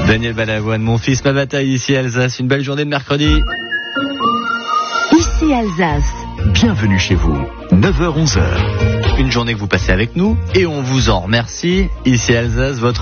Daniel Balavoine, mon fils, ma bataille, ici Alsace. Une belle journée de mercredi. Ici Alsace. Bienvenue chez vous. 9h-11h. Une journée que vous passez avec nous et on vous en remercie. Ici Alsace, votre